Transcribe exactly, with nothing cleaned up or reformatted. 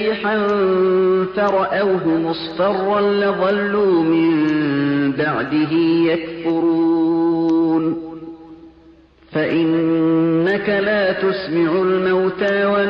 ريحا فرأوه مصفرا لظلوا من بعده يكفرون فإنك لا تسمع الموتى